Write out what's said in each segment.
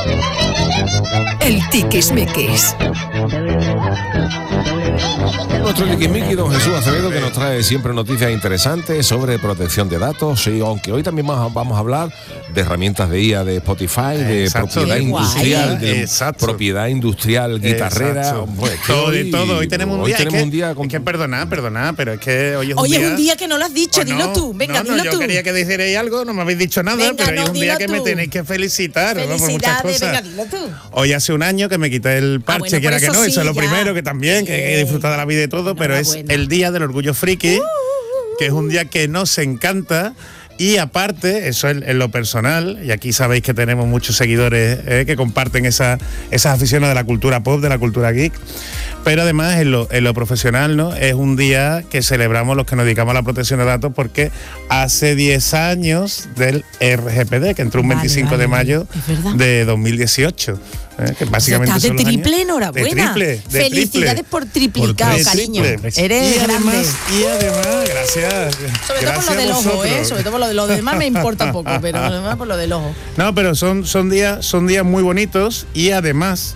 El tiquismiquis. Nuestro tiquismiquis, don Jesús Acevedo, que nos trae siempre noticias interesantes sobre protección de datos. Y aunque hoy también vamos a hablar de herramientas de IA, de Spotify, de propiedad industrial, propiedad industrial guitarrera. Pues de todo. Hoy tenemos un día. Es que perdona, pero es que hoy es un día. Hoy es un día que no lo has dicho, dilo tú. Venga, dilo tú. Yo quería que dijerais algo, no me habéis dicho nada, venga, pero es un día que me tenéis que felicitar. Felicidades, por muchas cosas. venga, dilo tú. Hoy hace un año que me quité el parche, que era que no, eso es lo primero, que también, que he disfrutado de la vida y todo, pero es el día del orgullo friki, que es un día que nos encanta. Y aparte, eso en lo personal, y aquí sabéis que tenemos muchos seguidores que comparten esas aficiones de la cultura pop, de la cultura geek, pero además en lo profesional, ¿no? Es un día que celebramos los que nos dedicamos a la protección de datos, porque hace 10 años del RGPD, que entró un 25 de mayo de 2018. Que básicamente estás de triple, enhorabuena. De felicidades por triplicado, cariño. Eres grande. Y además, gracias. Sobre todo por lo del ojo, sobre todo por lo demás me importa un poco, pero además por lo del ojo. No, pero son días muy bonitos, y además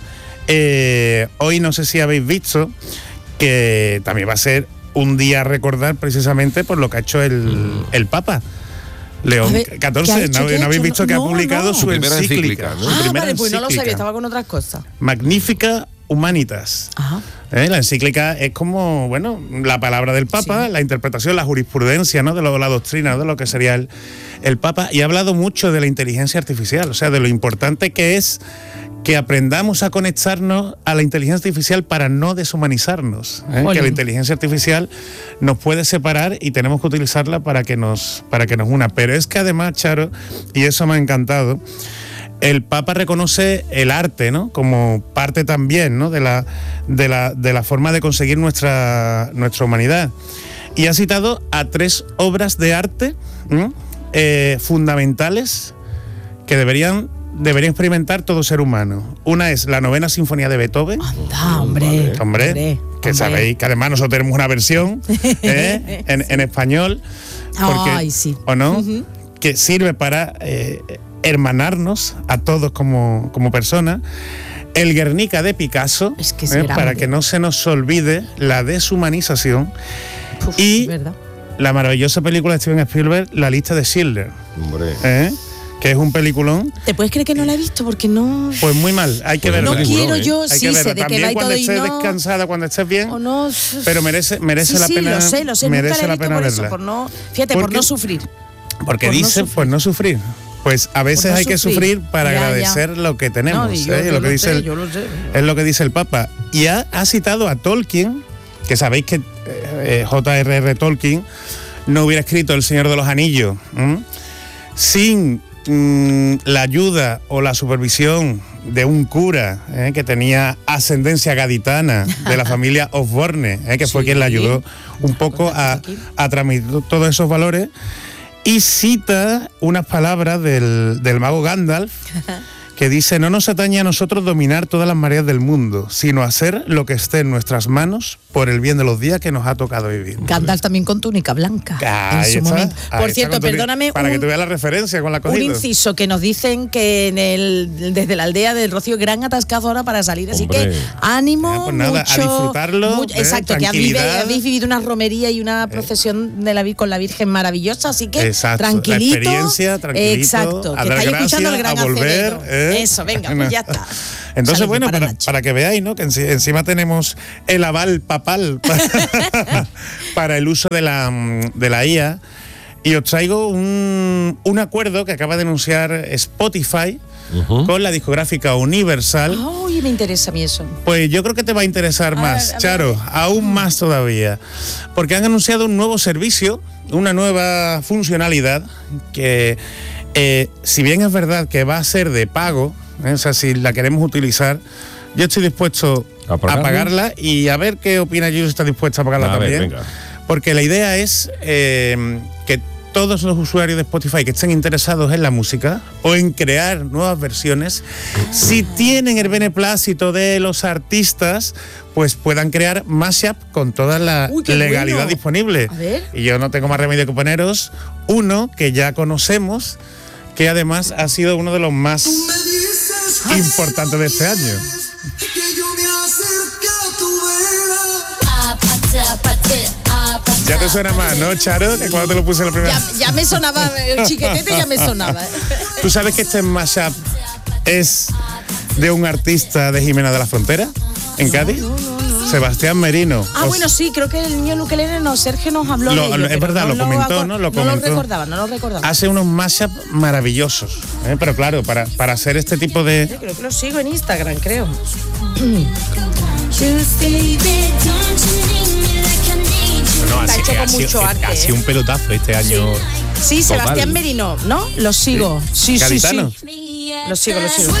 hoy no sé si habéis visto que también va a ser un día a recordar, precisamente por lo que ha hecho el Papa. León XIV, ¿no habéis visto que ha publicado su encíclica? Vale, pues no lo sabía, estaba con otras cosas. Magnificat Humanitas. Ajá. La encíclica es como, la palabra del Papa, la interpretación, la jurisprudencia, ¿no? De la doctrina, ¿no? De lo que sería el Papa. Y ha hablado mucho de la inteligencia artificial, o sea, de lo importante que es que aprendamos a conectarnos a la inteligencia artificial para no deshumanizarnos, que la inteligencia artificial nos puede separar y tenemos que utilizarla para que nos una. Pero es que además, Charo, y eso me ha encantado, el Papa reconoce el arte, ¿no? Como parte también, ¿no? de la forma de conseguir nuestra humanidad. Y ha citado a 3 obras de arte fundamentales que deberían experimentar todo ser humano. Una es la 9ª Sinfonía de Beethoven. Anda, hombre. Que sabéis que además nosotros tenemos una versión en español. Porque, sí. ¿o no? Que sirve para hermanarnos a todos como personas. El Guernica de Picasso, para que no se nos olvide la deshumanización. Y la maravillosa película de Steven Spielberg, La lista de Schindler. Que es un peliculón. ¿Te puedes creer que no la he visto? Porque no... Pues muy mal, hay que verla. No quiero yo, sí sé de qué va y todo. Cuando estés descansada, cuando estés bien, o no, pero merece la pena. Lo sé, merece nunca la he visto por verla. eso, por no sufrir. Porque dice, pues no sufrir. Pues a veces hay que sufrir para agradecer lo que tenemos. Es lo que dice el Papa. Y ha citado a Tolkien, que sabéis que J.R.R. Tolkien no hubiera escrito El Señor de los Anillos sin la ayuda o la supervisión de un cura que tenía ascendencia gaditana de la familia Osborne, que fue quien le ayudó un poco a transmitir todos esos valores. Y cita unas palabras del mago Gandalf, que dice: no nos atañe a nosotros dominar todas las mareas del mundo, sino hacer lo que esté en nuestras manos por el bien de los días que nos ha tocado vivir. Gandalf también con túnica blanca en su momento. Por cierto, perdóname, para que tú veas la referencia con la cogida. Un inciso que nos dicen que desde la aldea del Rocío, gran atascado ahora para salir, así que ánimo, pues nada, mucho, a disfrutarlo, exacto, que habéis vivido una romería y una procesión con la Virgen maravillosa, así que tranquilito, la experiencia, tranquilito, exacto, que estáis escuchando el gran Acevedo. Eso, venga, pues ya está. Entonces, para que veáis, ¿no? Que encima tenemos el aval papal para el uso de la IA. Y os traigo un acuerdo que acaba de anunciar Spotify con la discográfica Universal. Uy, me interesa a mí eso. Pues yo creo que te va a interesar más, Charo, aún más todavía. Porque han anunciado un nuevo servicio, una nueva funcionalidad que... si bien es verdad que va a ser de pago, o sea, si la queremos utilizar, yo estoy dispuesto a pagarla, y a ver qué opina yo, si está dispuesta a pagarla también. Porque la idea es que todos los usuarios de Spotify que estén interesados en la música o en crear nuevas versiones, si tienen el beneplácito de los artistas, pues puedan crear mashup con toda la legalidad disponible. Y yo no tengo más remedio que poneros uno que ya conocemos, que además ha sido uno de los más importantes de este año. Ya te suena más, ¿no, Charo? Que cuando te lo puse la primera vez. Ya me sonaba, el chiquetete ya me sonaba. ¿Tú sabes que este mashup es de un artista de Jimena de la Frontera, en Cádiz? No. Sebastián Merino. Bueno, sí, creo que el niño Luquelene, Sergio nos habló de ello. Es verdad, lo comentó, ¿no? No lo recordaba. Hace unos mashup maravillosos, pero claro, para hacer este tipo de... Yo creo que lo sigo en Instagram, creo. No, ha sido un pelotazo este año. Sí, Sebastián Merino, ¿no? Lo sigo. Sí. Lo sigo.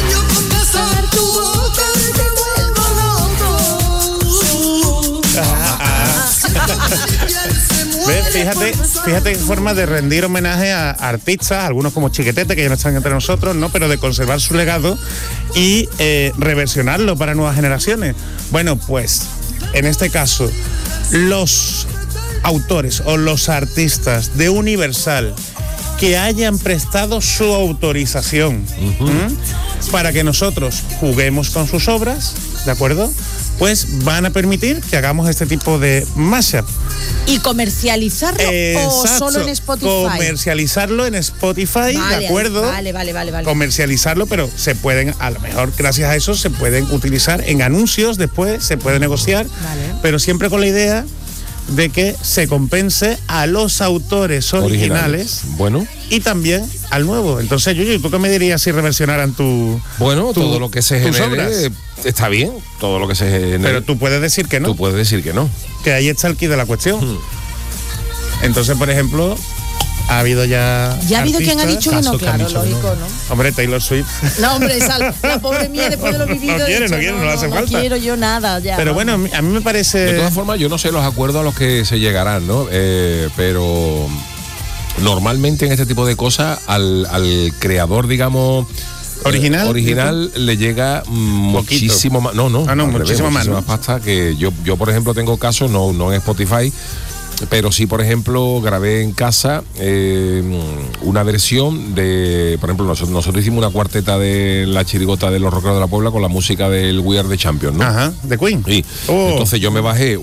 ¿Ves? Fíjate qué forma de rendir homenaje a artistas, algunos como Chiquetete, que ya no están entre nosotros, ¿no? Pero de conservar su legado y reversionarlo para nuevas generaciones. Bueno, pues en este caso, los autores o los artistas de Universal que hayan prestado su autorización para que nosotros juguemos con sus obras, ¿de acuerdo? Pues van a permitir que hagamos este tipo de mashup. ¿Y comercializarlo o solo en Spotify? Comercializarlo en Spotify, vale, ¿de acuerdo? Vale. Comercializarlo, pero se pueden, a lo mejor gracias a eso, se pueden utilizar en anuncios después, se puede negociar, pero siempre con la idea de que se compense a los autores originales. Bueno. Y también al nuevo. Entonces, Yuyu, ¿tú qué me dirías si reversionaran todo lo que se genere está bien, todo lo que se genere. Pero tú puedes decir que no. Tú puedes decir que no. Que ahí está el quid de la cuestión. Entonces, por ejemplo, ha habido ya ha habido quien ha dicho que no, claro, lógico, ¿no? Hombre, Taylor Swift. No, hombre, la pobre mía después de lo vivido. No quiere, no hace falta. No quiero yo nada ya. Pero bueno, a mí me parece... De todas formas, yo no sé los acuerdos a los que se llegarán, ¿no? Pero normalmente en este tipo de cosas al creador, digamos... original le llega muchísimo más. Muchísimo más pasta que yo por ejemplo tengo casos, no en Spotify, pero sí, por ejemplo, grabé en casa una versión de, por ejemplo, nosotros hicimos una cuarteta de La Chirigota de los Rockeros de la Puebla con la música del We Are the Champions, ¿no? Ajá, de Queen. Sí. Entonces yo me bajé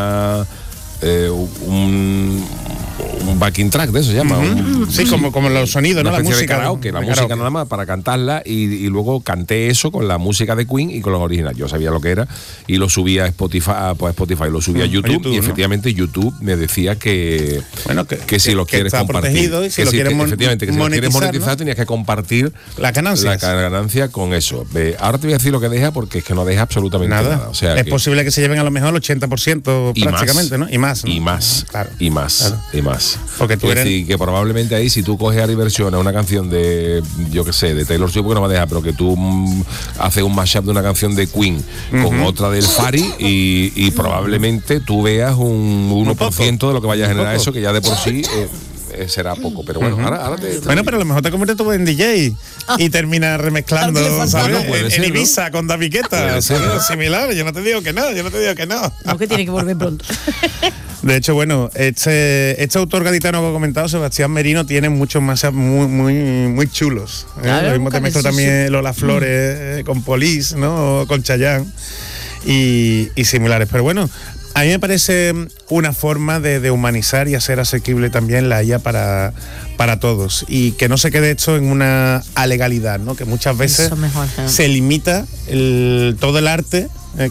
un backing track de eso se llama. Sí, como los sonidos, ¿no? La música de karaoke, la música nada más para cantarla y luego canté eso con la música de Queen y con los originales. Yo sabía lo que era y lo subí a Spotify, lo subí a YouTube y efectivamente YouTube me decía que si lo quieres compartir, y si lo quieres monetizar tenías que compartir la ganancia con eso. Ahora te voy a decir lo que deja porque es que no deja absolutamente nada. O sea, es posible que se lleven a lo mejor el 80% prácticamente, ¿no? Y más, ¿no? Y más. Porque tú decir, que probablemente ahí si tú coges y versionas una canción de, yo qué sé, de Taylor Swift, porque no me deja, pero que tú haces un mashup de una canción de Queen con otra del Fari y probablemente tú veas un 1% de lo que vaya a generar eso, que ya de por sí será poco, pero bueno, ahora bueno, pero a lo mejor te conviertes tú en DJ y terminas remezclando, ¿sabes? En Ibiza con David Guetta, similar. Yo no te digo que no. No, que tiene que volver pronto. De hecho, bueno, este autor gaditano que he comentado, Sebastián Merino, tiene muchos más muy chulos. Lo mismo te mezclo también Lola Flores con Police, ¿no? Con Chayanne y similares. Pero bueno, a mí me parece una forma de humanizar y hacer asequible también la IA para todos y que no se quede esto en una alegalidad, ¿no? Que muchas veces se limita todo el arte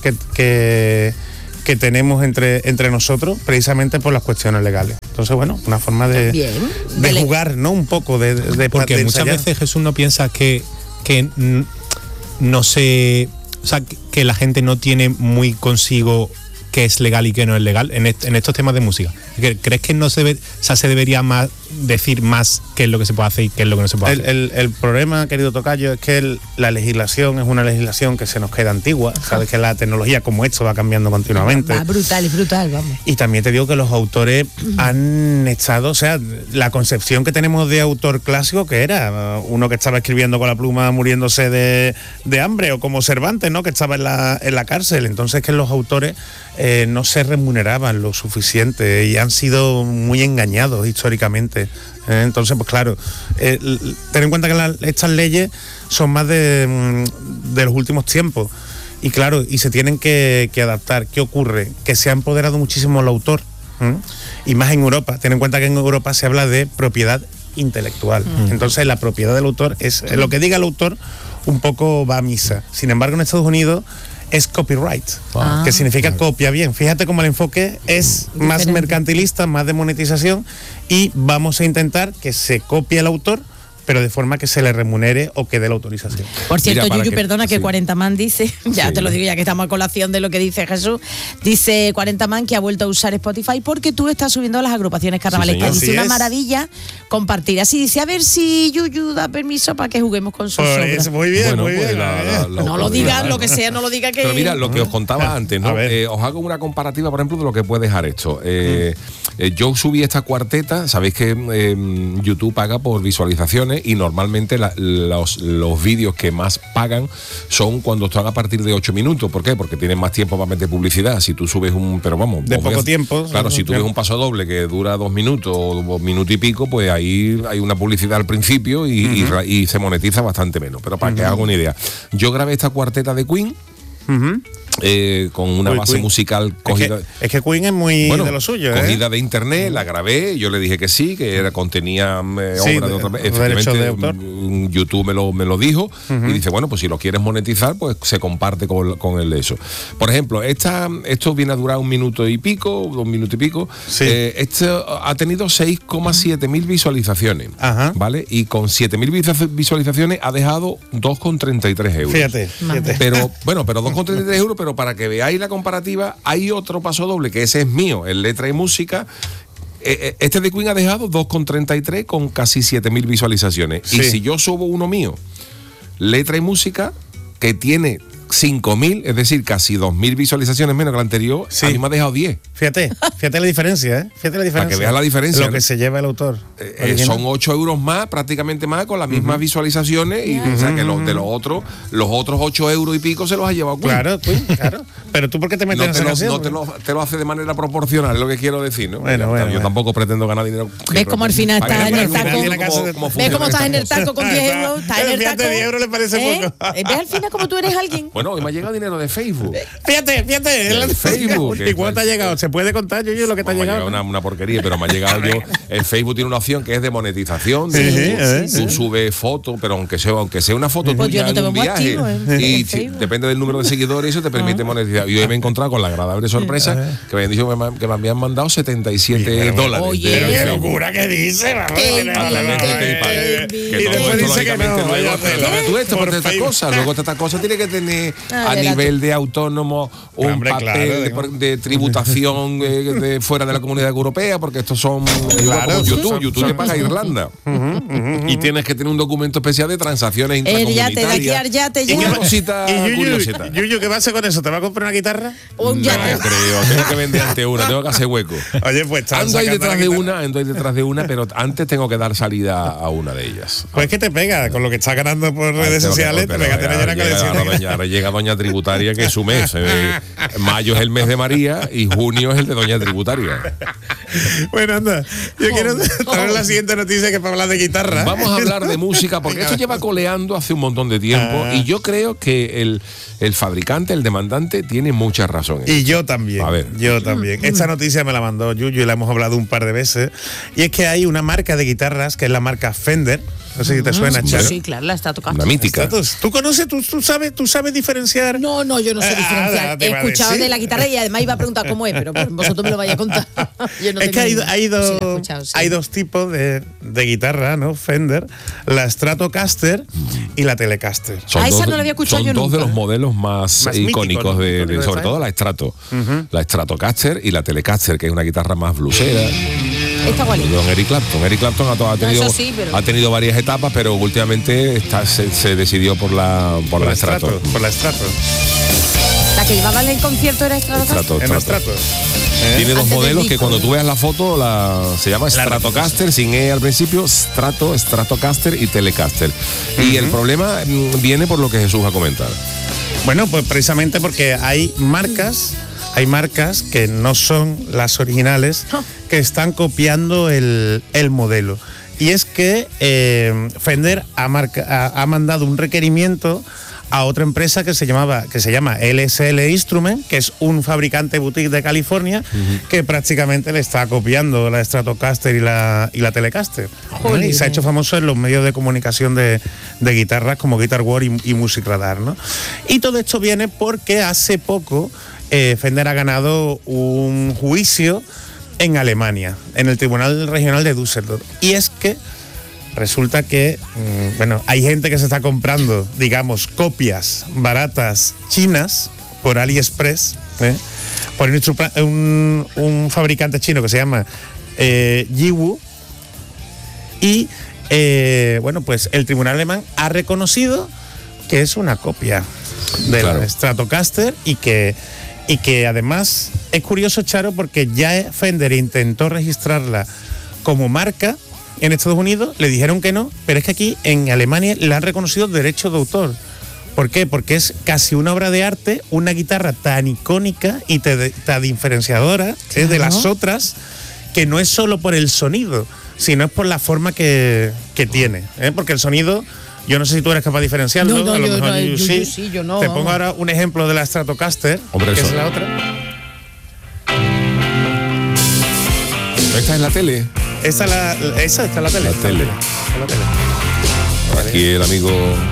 que tenemos entre nosotros precisamente por las cuestiones legales. Entonces, bueno, una forma de jugar, ¿no? Un poco de porque muchas veces, Jesús, no piensas que no se... O sea, que la gente no tiene muy consigo qué es legal y qué no es legal en estos temas de música. ¿Crees que no se debería más decir más qué es lo que se puede hacer y qué es lo que no se puede hacer? El problema, querido tocayo, es que la legislación es una legislación que se nos queda antigua. Sabes que la tecnología como esto va cambiando continuamente. Va brutal, vamos. Y también te digo que los autores han estado, o sea, la concepción que tenemos de autor clásico, que era uno que estaba escribiendo con la pluma muriéndose de hambre, o como Cervantes, ¿no? Que estaba en la cárcel. Entonces que los autores no se remuneraban lo suficiente y han sido muy engañados históricamente parte. Entonces, pues claro, ten en cuenta que estas leyes son más de los últimos tiempos. Y claro, y se tienen que adaptar. ¿Qué ocurre? Que se ha empoderado muchísimo el autor. Y más en Europa. Ten en cuenta que en Europa se habla de propiedad intelectual. Entonces la propiedad del autor es lo que diga el autor, un poco va a misa. Sin embargo, en Estados Unidos es copyright, que significa copia bien. Fíjate cómo el enfoque es más mercantilista, más de monetización, y vamos a intentar que se copie el autor, pero de forma que se le remunere o que dé la autorización. Por cierto, Yuyu, perdona, que 40man dice, ya te lo digo, ya que estamos a colación de lo que dice Jesús, dice 40man que ha vuelto a usar Spotify porque tú estás subiendo las agrupaciones carnavalescas. Dice una maravilla compartir. Así dice, a ver si Yuyu da permiso para que juguemos con sus obras. Muy bien, muy bien. No lo digas, lo que sea, no lo diga que... Pero mira, lo que os contaba antes, ¿no? Os hago una comparativa, por ejemplo, de lo que puede dejar esto. Yo subí esta cuarteta, sabéis que YouTube paga por visualizaciones y normalmente los vídeos que más pagan son cuando están a partir de 8 minutos. ¿Por qué? Porque tienen más tiempo para meter publicidad. Si tú subes de poco tiempo. Claro, si tú ves un paso doble que dura 2 minutos o minuto y pico, pues ahí hay una publicidad al principio y se monetiza bastante menos. Pero para que haga una idea, yo grabé esta cuarteta de Queen. Con una base musical cogida. Es que Queen es muy de lo suyo. Cogida de internet, la grabé, yo le dije que sí, que contenía obra de otra. Efectivamente, YouTube me lo dijo y dice, bueno, pues si lo quieres monetizar, pues se comparte con el de eso. Por ejemplo, esto viene a durar 1 minuto y pico, 2 minutos y pico. Sí. Esto ha tenido 6,7 mil visualizaciones. ¿Vale? Y con 7.000 visualizaciones ha dejado 2,33 euros. Fíjate. Pero 2,33 euros, pero para que veáis la comparativa, hay otro paso doble, que ese es mío, en letra y música. Este de Queen ha dejado 2,33 con casi 7.000 visualizaciones. Sí. Y si yo subo uno mío, letra y música, que tiene 5.000, es decir, casi 2.000 visualizaciones menos que la anterior, a mí me ha dejado 10. Fíjate la diferencia, ¿eh? Fíjate la diferencia. Para que veas la diferencia. Lo que se lleva el autor. Son 8 euros más, prácticamente más, con las mismas visualizaciones. Y o sea que los otros 8 euros y pico se los ha llevado Queen. Claro. Pero tú, ¿por qué te metes en esa canción? No te lo hace de manera proporcional, es lo que quiero decir, ¿no? Bueno. Tampoco pretendo ganar dinero. ¿Ves cómo al final estás en el taco? ¿Ves cómo estás en el taco con 10 euros? Estás en el taco. 10 euros le parece poco. ¿Ves al final como tú eres alguien? Bueno, hoy me ha llegado dinero de Facebook. Fíjate. El Facebook. ¿Y cuánto te ha llegado? ¿Se puede contar, yo lo que te ha llegado? Una porquería, pero me ha llegado yo. El Facebook tiene una opción que es de monetización. Tú subes fotos, pero aunque sea una foto tuya en un viaje. Y depende del número de seguidores, eso te permite monetizar. Y hoy me he encontrado con la agradable sorpresa que me habían dicho que me habían mandado $77. Oye, qué locura que dice. Y después dice que no. Tú esto, por estas cosas. Luego estas cosas tiene que tener a nivel de autónomo un papel de tributación de fuera de la Comunidad Europea, porque estos son como YouTube te paga Irlanda. Y tienes que tener un documento especial de transacciones intracomunitarias. Y una cosita curiosita. Yuyu, ¿qué va a hacer con eso? ¿Te va a comprar una guitarra? No creo, tengo que vender ante una, tengo que hacer hueco. Oye, pues ando ahí detrás de una, pero antes tengo que dar salida a una de ellas. Pues que te pega, con lo que estás ganando por redes sociales, te pega, tener una colección. Ahora llega Doña Tributaria, que es su mes. Mayo es el mes de María y junio es el de Doña Tributaria. Bueno, anda, yo quiero traer la siguiente noticia, que para hablar de guitarra. Vamos a hablar de música, porque esto lleva coleando hace un montón de tiempo y yo creo que el fabricante, el demandante, tiene muchas razones. Y yo también. A ver. Yo también. Esta noticia me la mandó Yuyu y la hemos hablado un par de veces. Y es que hay una marca de guitarras que es la marca Fender. No sé si te suena, Char. Sí, claro, la Stratocaster. Una mítica. ¿Tú conoces, tú sabes diferenciar? No, yo no sé diferenciar. He escuchado de la guitarra y además iba a preguntar cómo es, pero vosotros me lo vais a contar. Es que hay dos tipos de guitarra, ¿no? Fender, la Stratocaster y la Telecaster. Esa no la había escuchado yo nunca. Son dos de los modelos más icónicos, ¿no? Sobre todo la Strato. La Stratocaster y la Telecaster, que es una guitarra más bluesera. Está igualito. Don Eric Clapton ha tenido varias etapas, pero últimamente se decidió por la Strato. Por la Strato. La que llevaba en el concierto era Stratocaster. En la Strato. Tiene dos modelos que cuando tú veas la foto se llama Stratocaster, sin E al principio, Stratocaster y Telecaster. Y el problema viene por lo que Jesús ha comentado. Bueno, pues precisamente porque hay marcas que no son las originales, que están copiando el modelo. Y es que Fender ha mandado un requerimiento a otra empresa que se llama LSL Instrument, que es un fabricante boutique de California, que prácticamente le está copiando la Stratocaster y la Telecaster. Y se ha hecho famoso en los medios de comunicación de guitarras como Guitar World y Music Radar, ¿no? Y todo esto viene porque hace poco Fender ha ganado un juicio en Alemania, en el Tribunal Regional de Düsseldorf. Y es que resulta que, hay gente que se está comprando, digamos, copias baratas chinas por AliExpress, por un fabricante chino que se llama Yiwu. Y, pues el tribunal alemán ha reconocido que es una copia de la Stratocaster y que además es curioso, Charo, porque ya Fender intentó registrarla como marca en Estados Unidos, le dijeron que no, pero es que aquí en Alemania le han reconocido derechos de autor. ¿Por qué? Porque es casi una obra de arte, una guitarra tan icónica y tan diferenciadora de las otras, que no es solo por el sonido, sino es por la forma que tiene. Porque el sonido, yo no sé si tú eres capaz de diferenciarlo, a lo mejor yo no. Te pongo ahora un ejemplo de la Stratocaster, que es la otra. ¿Esta es la tele? Esa está la tele. Aquí el amigo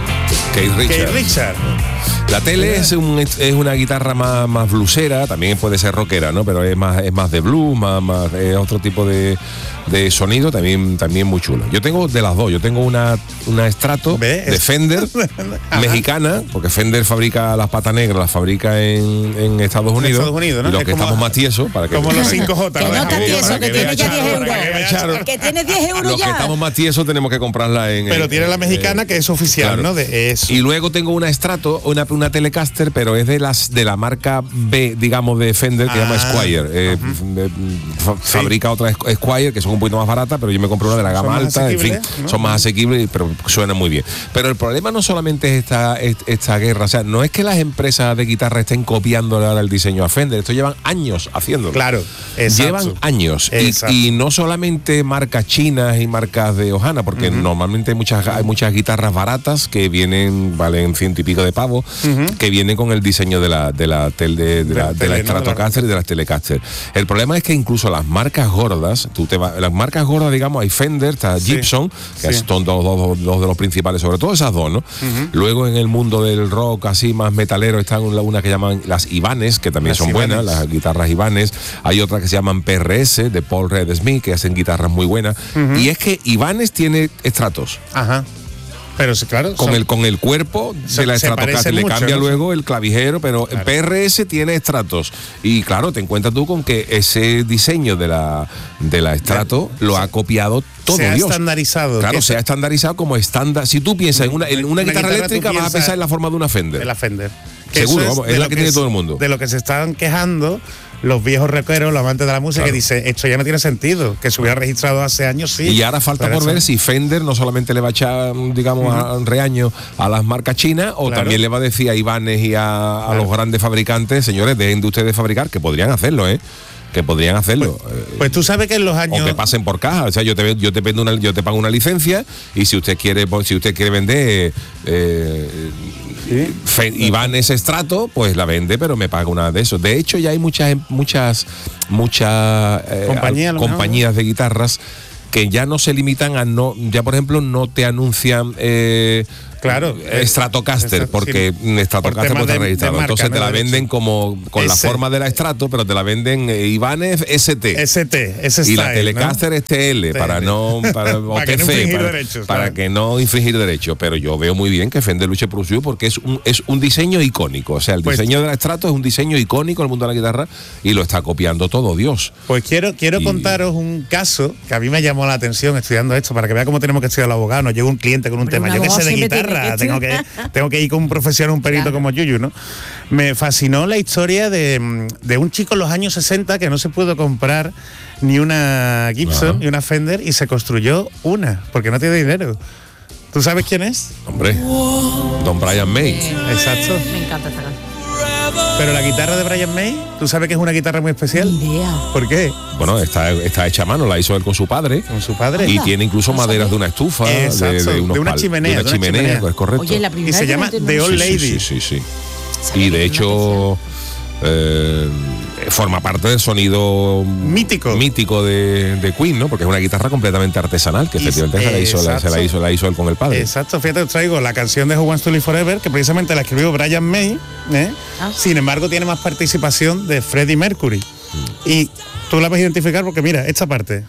Keith Richards. La tele es una guitarra más bluesera, también puede ser rockera, ¿no? Pero es más de blues, es otro tipo de sonido, también muy chulo. Yo tengo de las dos, yo tengo una Strato de Fender mexicana, porque Fender fabrica las patas negras, las fabrica en Estados Unidos, ¿no? Y los que estamos más tiesos, para que como los 5J, que no está tieso, que tiene ya 10 euros. Que tiene 10 euros los ya. Los que estamos más tiesos tenemos que comprarla pero tiene la mexicana que es oficial, claro, ¿no? De eso. Y luego tengo una Strato, una Telecaster, pero es de la marca B, digamos, de Fender, que se llama Squier. Fabrica otra Squier, que son un poquito más baratas, pero yo me compré una de la gama alta, en fin, ¿no? Son más asequibles, pero suenan muy bien. Pero el problema no solamente es esta guerra, o sea, no es que las empresas de guitarra estén copiando ahora el diseño a Fender, esto llevan años haciéndolo. Claro, exacto. Llevan años. Y no solamente marcas chinas y marcas de Ohana, porque normalmente hay muchas guitarras baratas que valen 100 y pico de pavos, que vienen con el diseño de la Stratocaster y de las Telecaster. El problema es que incluso las marcas gordas, las marcas gordas, digamos, hay Fender, está Gibson, que son dos de los principales, sobre todo esas dos, ¿no? Luego en el mundo del rock así más metalero están una que llaman las Ibanez, que también son buenas, las guitarras Ibanez. Hay otra que se llaman PRS, de Paul Reed Smith, que hacen guitarras muy buenas. Y es que Ibanez tiene Stratos. Ajá. Pero sí, claro, con el cuerpo de la Stratocaster le cambia, ¿no? Luego el clavijero, pero claro, PRS tiene Stratos. Y claro, te encuentras tú con que ese diseño de la Strato lo ha copiado todo Dios. Se ha estandarizado. Claro, se ha estandarizado como estándar. Si tú piensas en una guitarra eléctrica, vas a pensar en la forma de una Fender. De la Fender. Seguro, vamos, es la que tiene todo el mundo. De lo que se están quejando los viejos rockeros, los amantes de la música, claro, que dice, esto ya no tiene sentido, que se hubiera registrado hace años, sí. Y ahora falta por ver si Fender no solamente le va a echar, digamos, a reaño a las marcas chinas, o también le va a decir a Ibanez y a los grandes fabricantes, señores, dejen de ustedes fabricar, que podrían hacerlo, que podrían hacerlo. Pues tú sabes que en los años... O que pasen por caja. O sea, yo te pago una licencia, y si usted quiere vender Ibanez Strato, pues la vende, pero me paga una de esos. De hecho, ya hay muchas compañías de guitarras que ya no se limitan a por ejemplo, no te anuncian claro, Stratocaster, porque Stratocaster puede estar registrado. Entonces te la venden como con la forma de la Strato, pero te la venden Ibanez ST. Y la Telecaster, ¿no? TL, para que no infringir derechos. Pero yo veo muy bien que Fender luche por suyo, porque es un diseño icónico. O sea, el diseño de la Strato es un diseño icónico en el mundo de la guitarra, y lo está copiando todo Dios. Pues quiero contaros un caso que a mí me llamó la atención estudiando esto, para que vea cómo tenemos que estudiar el abogado. Nos llega un cliente con un tema, yo que sé de guitarra, tengo que ir con un profesional, un perito, claro, como Yuyu, ¿no? Me fascinó la historia de un chico en los años 60 que no se pudo comprar ni una Gibson ni una Fender, y se construyó una, porque no tiene dinero. ¿Tú sabes quién es? Hombre, Don Brian May. Exacto. Me encanta esta canción. Pero la guitarra de Brian May, ¿tú sabes que es una guitarra muy especial? Ni idea. ¿Por qué? Bueno, está hecha a mano, la hizo él con su padre. Con su padre. Y tiene incluso maderas de una estufa, de una chimenea. De una chimenea, es correcto. Oye, la y se llama The Old Lady. Sí. Y de hecho forma parte del sonido mítico de Queen, ¿no? Porque es una guitarra completamente artesanal, que efectivamente se la hizo él con el padre. Exacto, fíjate, os traigo la canción de Who Wants to Live Forever, que precisamente la escribió Brian May, Sin embargo tiene más participación de Freddie Mercury. Y tú la vas a identificar porque mira, esta parte.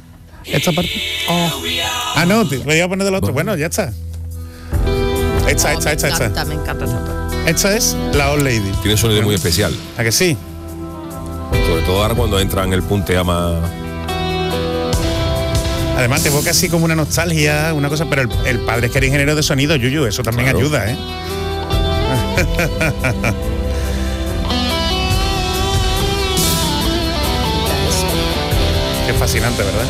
Ah, no, te voy a poner del otro. Bueno, ya está. Esta. Me encanta esa parte. Esta es la Old Lady. Tiene un sonido muy especial. ¿A que sí? Sobre todo ahora cuando entra en el puntea más... Además te evoca así como una nostalgia, una cosa, pero el padre es que era ingeniero de sonido, Yuyu, eso también ayuda, ¿eh? Qué fascinante, ¿verdad?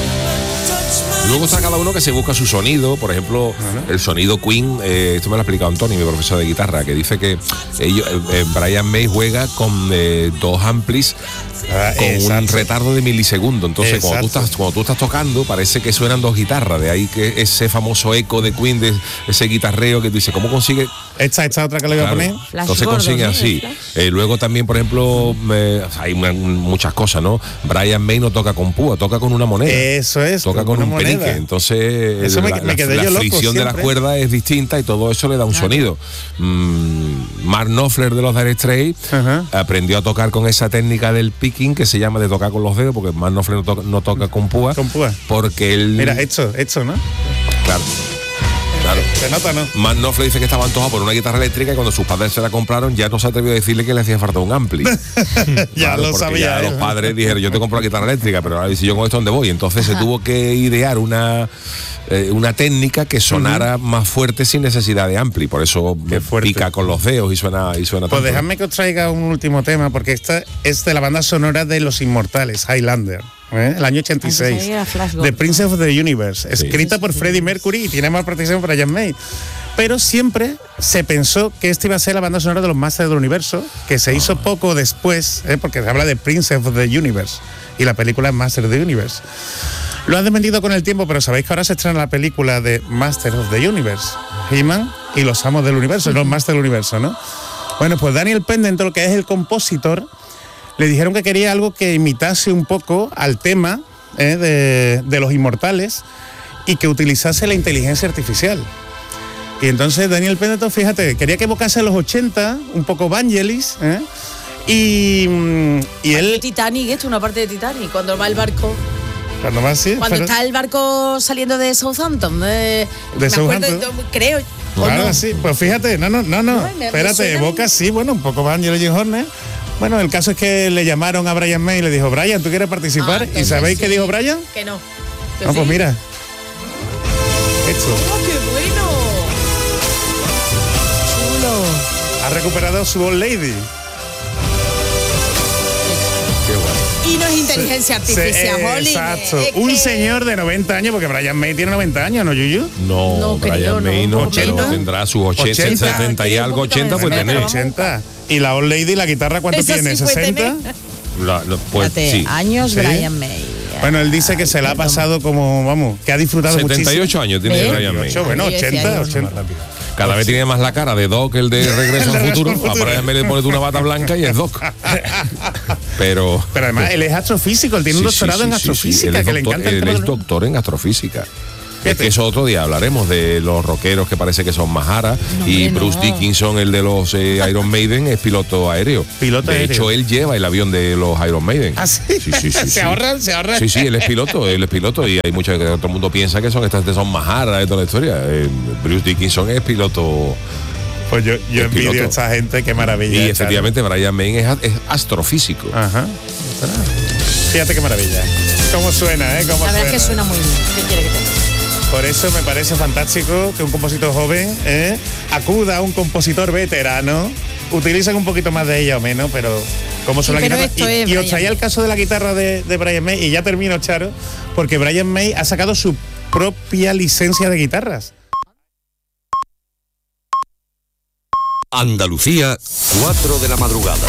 Luego está cada uno que se busca su sonido. Por ejemplo, el sonido Queen, esto me lo ha explicado Antonio, mi profesor de guitarra, que dice que Brian May juega con dos amplis con un retardo de milisegundo. Entonces cuando tú estás tocando parece que suenan dos guitarras. De ahí que ese famoso eco de Queen, de ese guitarreo que tú dices, ¿cómo consigue? Esta otra que le voy a poner. Entonces consigue así. Luego también, por ejemplo, hay muchas cosas, ¿no? Brian May no toca con púa, toca con una moneda. Eso es. Toca con un penique. Entonces eso la fricción de la cuerda es distinta y todo eso le da un sonido. Mark Knopfler de los Dire Straits aprendió a tocar con esa técnica del picking que se llama de tocar con los dedos, porque Mark Knopfler no toca con púa. Porque él... Mira, hecho, ¿no? Claro. Se nota, ¿no? Mark Knopfler dice que estaba antojado por una guitarra eléctrica y cuando sus padres se la compraron ya no se atrevió a decirle que le hacía falta un ampli. Ya lo sabía. Ya los padres dijeron, yo te compro la guitarra eléctrica, pero ahora dice, yo con esto dónde voy. Entonces se tuvo que idear una técnica que sonara más fuerte sin necesidad de ampli. Por eso pica con los dedos y suena pues tanto. Dejadme que os traiga un último tema, porque esta es de la banda sonora de Los Inmortales, Highlander. El año 86, The Princess of the Universe, escrita por Freddie Mercury y tiene más participación por Brian May. Pero siempre se pensó que esta iba a ser la banda sonora de los Masters del Universo, que se hizo poco después, porque se habla de Princess of the Universe y la película es Masters of the Universe. Lo han desmentido con el tiempo, pero sabéis que ahora se estrena la película de Masters of the Universe, He-Man y los Amos del Universo, los Masters del Universo, ¿no? Bueno, pues Daniel Penn, lo que es el compositor, le dijeron que quería algo que imitase un poco al tema de los Inmortales y que utilizase la inteligencia artificial. Y entonces Daniel Penn, fíjate, quería que evocase a los 80, un poco Vangelis, y él... Titanic, esto, una parte de Titanic, cuando va el barco... Cuando está el barco saliendo de Southampton, creo. Claro, sí, pues fíjate, no, espérate, evoca, sí, bueno, un poco Vangelis y Horner. Bueno, el caso es que le llamaron a Brian May y le dijo, Brian, ¿tú quieres participar? ¿Y sabéis qué dijo Brian? Que no. No, pues mira. Esto. ¡Oh, qué bueno! Chulo. Ha recuperado su Old Lady. Qué bueno. Y no es inteligencia artificial, Holly. Exacto. Un señor de 90 años, porque Brian May tiene 90 años, ¿no, Yuyu? No, Brian May no, pero tendrá sus 80, 70 y algo, 80 puede tener. 80. ¿Y la Old Lady, la guitarra, cuánto tiene? Sí ¿60? Pues sí. Años, ¿sí? Brian May. Bueno, él dice que se la ha pasado como, vamos, que ha disfrutado 78 muchísimo. años tiene Brian May. Bueno, 80. Cada vez tiene más la cara de Doc, el de Regreso al Futuro. A Brian May le pones una bata blanca y es Doc. Pero además, él es astrofísico, él tiene un doctorado en astrofísica, que le encanta. Él es doctor en astrofísica. Es que eso otro día hablaremos de los rockeros que parece que son Mahara y Bruce Dickinson, el de los Iron Maiden, es piloto aéreo. De hecho, él lleva el avión de los Iron Maiden. ¿Ah, sí? Sí. ¿Se ahorran? Sí, él es piloto y hay mucha que todo el mundo piensa que son Mahara de toda la historia. Bruce Dickinson es piloto. Pues yo envidio a esta gente, qué maravilla. Y efectivamente Brian May es astrofísico. Ajá. Fíjate qué maravilla. ¿Cómo suena, La verdad es que suena muy bien. ¿Qué quiere que tenga? Por eso me parece fantástico que un compositor joven acuda a un compositor veterano. Utilizan un poquito más de ella o menos, pero como son la guitarra. Y os traía el caso de la guitarra de Brian May, y ya termino, Charo, porque Brian May ha sacado su propia licencia de guitarras. Andalucía, 4 de la madrugada.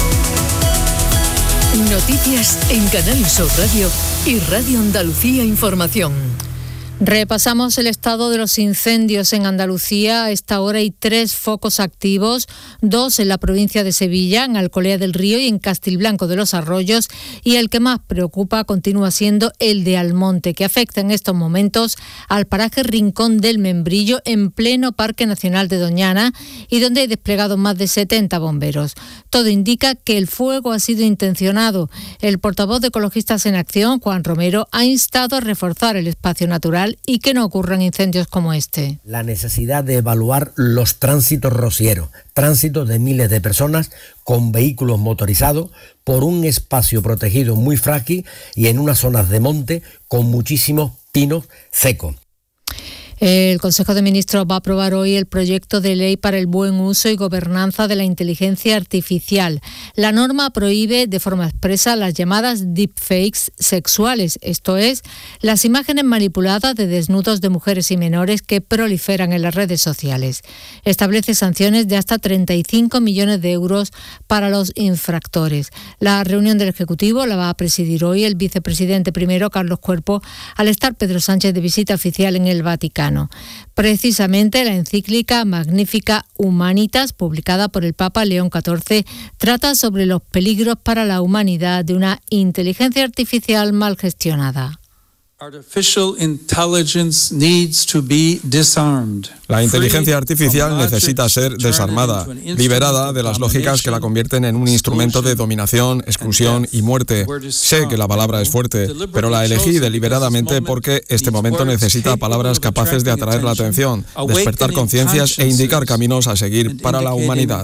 Noticias en Canal Sur Radio y Radio Andalucía Información. Repasamos el estado de los incendios en Andalucía. A esta hora hay 3 focos activos, 2 en la provincia de Sevilla, en Alcolea del Río y en Castilblanco de los Arroyos, y el que más preocupa continúa siendo el de Almonte, que afecta en estos momentos al paraje Rincón del Membrillo, en pleno Parque Nacional de Doñana, y donde hay desplegados más de 70 bomberos. Todo indica que el fuego ha sido intencionado. El portavoz de Ecologistas en Acción, Juan Romero, ha instado a reforzar el espacio natural y que no ocurran incendios como este. La necesidad de evaluar los tránsitos rocieros, tránsitos de miles de personas con vehículos motorizados por un espacio protegido muy frágil y en unas zonas de monte con muchísimos pinos secos. El Consejo de Ministros va a aprobar hoy el proyecto de ley para el buen uso y gobernanza de la inteligencia artificial. La norma prohíbe de forma expresa las llamadas deepfakes sexuales, esto es, las imágenes manipuladas de desnudos de mujeres y menores que proliferan en las redes sociales. Establece sanciones de hasta 35 millones de euros para los infractores. La reunión del Ejecutivo la va a presidir hoy el vicepresidente primero, Carlos Cuerpo, al estar Pedro Sánchez de visita oficial en el Vaticano. Precisamente la encíclica Magnificat Humanitas, publicada por el Papa León XIV, trata sobre los peligros para la humanidad de una inteligencia artificial mal gestionada. La inteligencia artificial necesita ser desarmada, liberada de las lógicas que la convierten en un instrumento de dominación, exclusión y muerte. Sé que la palabra es fuerte, pero la elegí deliberadamente porque este momento necesita palabras capaces de atraer la atención, despertar conciencias e indicar caminos a seguir para la humanidad.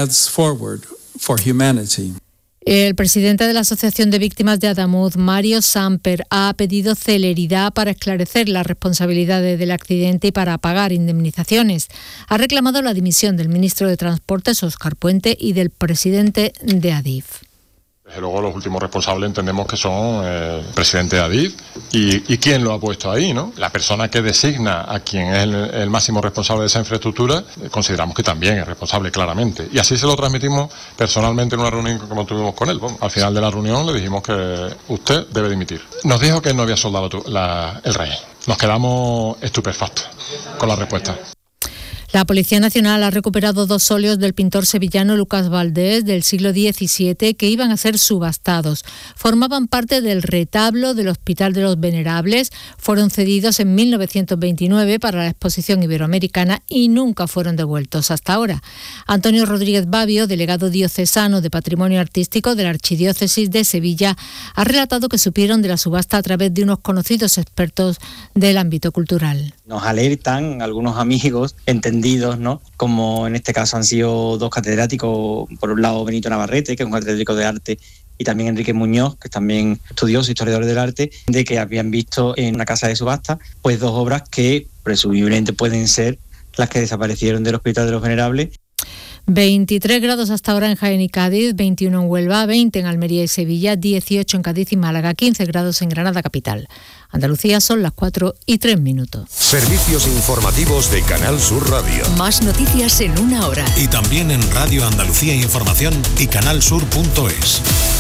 El presidente de la Asociación de Víctimas de Adamuz, Mario Samper, ha pedido celeridad para esclarecer las responsabilidades del accidente y para pagar indemnizaciones. Ha reclamado la dimisión del ministro de Transportes, Óscar Puente, y del presidente de Adif. Desde luego los últimos responsables entendemos que son el presidente de Adif y quién lo ha puesto ahí, ¿no? La persona que designa a quien es el máximo responsable de esa infraestructura, consideramos que también es responsable claramente. Y así se lo transmitimos personalmente en una reunión como tuvimos con él. Bueno, al final de la reunión le dijimos que usted debe dimitir. Nos dijo que no había soldado el rey. Nos quedamos estupefactos con la respuesta. La Policía Nacional ha recuperado 2 óleos del pintor sevillano Lucas Valdés del siglo XVII que iban a ser subastados. Formaban parte del retablo del Hospital de los Venerables, fueron cedidos en 1929 para la exposición iberoamericana y nunca fueron devueltos hasta ahora. Antonio Rodríguez Babio, delegado diocesano de Patrimonio Artístico de la Archidiócesis de Sevilla, ha relatado que supieron de la subasta a través de unos conocidos expertos del ámbito cultural. Nos alertan algunos amigos entendidos, ¿no? Como en este caso han sido 2 catedráticos, por un lado Benito Navarrete, que es un catedrático de arte, y también Enrique Muñoz, que es también estudioso, historiador del arte, de que habían visto en una casa de subasta pues 2 obras que presumiblemente pueden ser las que desaparecieron del Hospital de los Venerables. 23 grados hasta ahora en Jaén y Cádiz, 21 en Huelva, 20 en Almería y Sevilla, 18 en Cádiz y Málaga, 15 grados en Granada capital. Andalucía son las 4:03. Servicios informativos de Canal Sur Radio. Más noticias en una hora. Y también en Radio Andalucía Información y canalsur.es.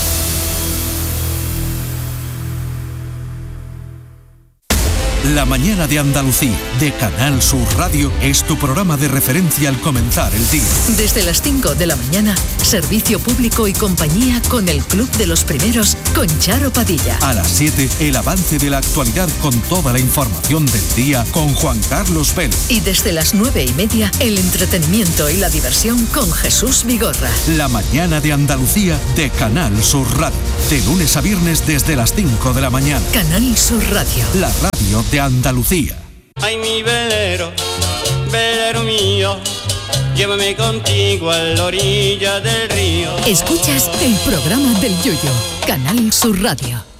La mañana de Andalucía, de Canal Sur Radio, es tu programa de referencia al comenzar el día. Desde las 5 de la mañana, servicio público y compañía con el Club de los Primeros, con Charo Padilla. A las 7, el avance de la actualidad con toda la información del día con Juan Carlos Vélez. Y desde las 9:30, el entretenimiento y la diversión con Jesús Vigorra. La mañana de Andalucía, de Canal Sur Radio. De lunes a viernes desde las 5 de la mañana. Canal Sur Radio. La radio de Andalucía. Ay, mi velero, velero mío, llévame contigo a la orilla del río. Escuchas el programa del Yoyo, Canal Sur Radio.